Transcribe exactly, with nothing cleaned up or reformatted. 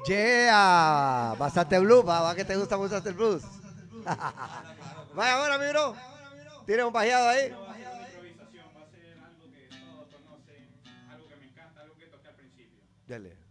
Yeah, bastante blues, va, va que te gusta mucho el blues. Vaya ahora, mi bro. Tiene un bajeado ahí. No va a ser una improvisación, va a ser algo que todos conocen, algo que me encanta, algo que toqué al principio. Dale.